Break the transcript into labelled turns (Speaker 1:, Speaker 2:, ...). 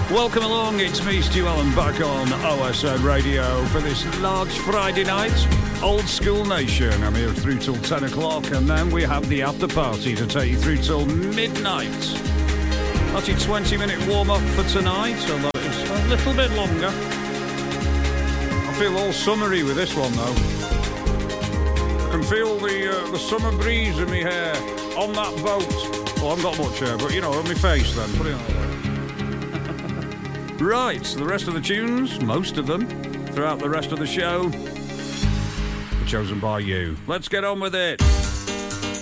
Speaker 1: Welcome along, it's me, Stu Allen, back on OSN Radio for this large Friday night. Old School Nation, I'm here through till 10 o'clock, and then we have the after party to take you through till midnight. That's your 20-minute warm-up for tonight, although it's a little bit longer. I feel all summery with this one, though. I can feel the summer breeze in my hair on that boat. Well, I haven't got much hair, but, you know, on my face, then. Put it on that way. Right, the rest of the tunes, most of them, throughout the rest of the show, were chosen by you. Let's get on with it.